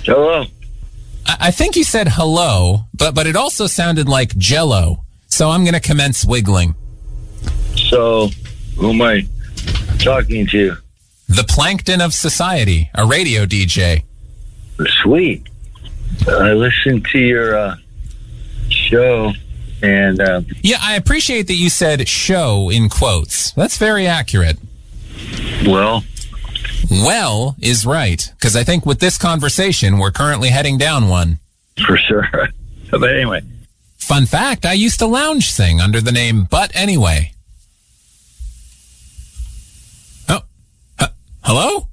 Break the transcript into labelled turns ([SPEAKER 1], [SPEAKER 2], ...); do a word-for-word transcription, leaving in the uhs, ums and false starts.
[SPEAKER 1] Hello.
[SPEAKER 2] I, I think you said hello, but, but it also sounded like Jell-O. So I'm going to commence wiggling.
[SPEAKER 1] So, who am I talking to?
[SPEAKER 2] The Plankton of Society, a radio D J.
[SPEAKER 1] Sweet. I listened to your uh, show, and... Uh,
[SPEAKER 2] yeah, I appreciate that you said show in quotes. That's very accurate.
[SPEAKER 1] Well...
[SPEAKER 2] Well is right, because I think with this conversation, we're currently heading down one.
[SPEAKER 1] For sure. But anyway...
[SPEAKER 2] Fun fact, I used to lounge sing under the name But Anyway. Oh, uh, hello?